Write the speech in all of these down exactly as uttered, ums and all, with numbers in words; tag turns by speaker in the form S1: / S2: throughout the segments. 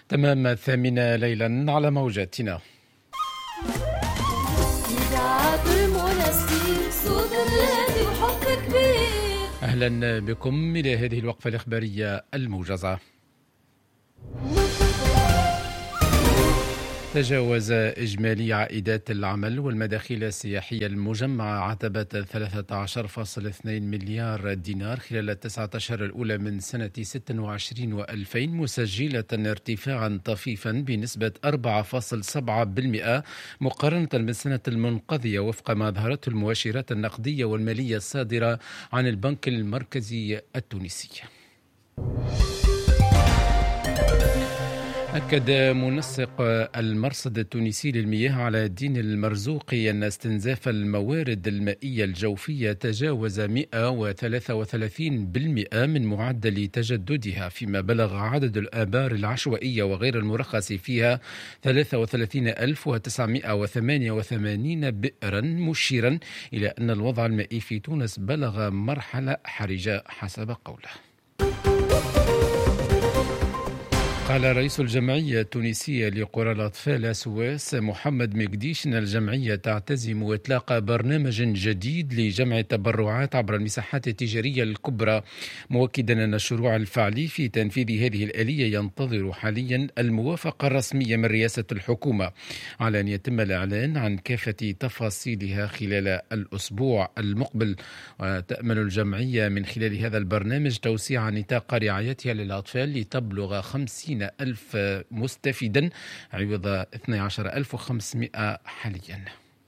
S1: تمام الثامنة ليلا على موجاتنا. أهلا بكم إلى هذه الوقفة الإخبارية الموجزة. تجاوز إجمالي عائدات العمل والمداخيل السياحية المجمعة عتبة ثلاثة عشر فاصلة اثنين مليار دينار خلال التسعة أشهر الأولى من سنة ستة وعشرين وألفين، مسجلة ارتفاعا طفيفا بنسبة أربعة فاصلة سبعة بالمئة مقارنة بالسنة المنقضية، وفق ما ظهرته المؤشرات النقدية والمالية الصادرة عن البنك المركزي التونسي. أكد منسق المرصد التونسي للمياه علاء الدين المرزوقي أن استنزاف الموارد المائية الجوفية تجاوز مئة وثلاثة وثلاثين بالمئة من معدل تجددها، فيما بلغ عدد الآبار العشوائية وغير المرخص فيها ثلاثة وثلاثين ألف وتسعمئة وثمانية وثمانين بئرا، مشيرا إلى أن الوضع المائي في تونس بلغ مرحلة حرجة حسب قوله. قال رئيس الجمعية التونسية لقرى الأطفال سواس محمد مقديش أن الجمعية تعتزم إطلاق برنامج جديد لجمع التبرعات عبر المساحات التجارية الكبرى، مؤكدا أن الشروع الفعلي في تنفيذ هذه الآلية ينتظر حاليا الموافقة الرسمية من رئاسة الحكومة، على أن يتم الإعلان عن كافة تفاصيلها خلال الأسبوع المقبل. وتأمل الجمعية من خلال هذا البرنامج توسيع نطاق رعايتها للأطفال لتبلغ خمسين ألف مستفيدا عوض اثني عشر ألف وخمسمئة حاليا.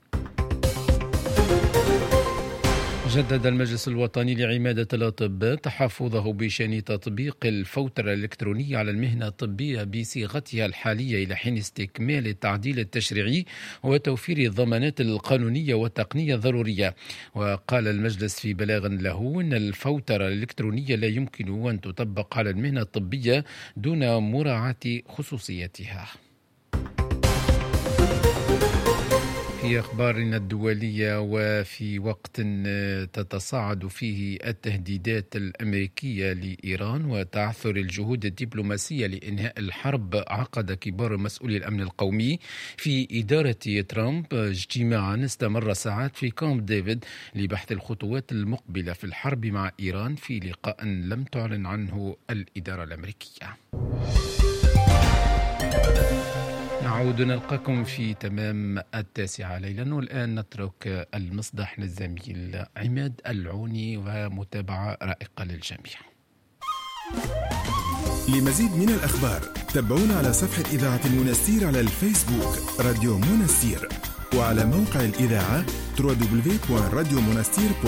S1: جدد المجلس الوطني لعمادة الأطباء تحفظه بشأن تطبيق الفوترة الإلكترونية على المهنة الطبية بصيغتها الحالية إلى حين استكمال التعديل التشريعي وتوفير الضمانات القانونية والتقنية الضرورية. وقال المجلس في بلاغ له أن الفوترة الإلكترونية لا يمكن أن تطبق على المهنة الطبية دون مراعاة خصوصيتها. في أخبارنا الدولية، وفي وقت تتصاعد فيه التهديدات الأمريكية لإيران وتعثر الجهود الدبلوماسية لإنهاء الحرب، عقد كبار مسؤولي الأمن القومي في إدارة ترامب اجتماعا استمر ساعات في كامب ديفيد لبحث الخطوات المقبلة في الحرب مع إيران، في لقاء لم تعلن عنه الإدارة الأمريكية. نعود نلقاكم في تمام التاسعة ليلا، والآن نترك المصدح للزميل عماد العوني ومتابعة رائقة للجميع.
S2: لمزيد من الأخبار تابعونا على صفحة إذاعة المنستير على الفيسبوك راديو منستير، وعلى موقع الإذاعة دبليو دبليو دبليو دوت راديو منستير دوت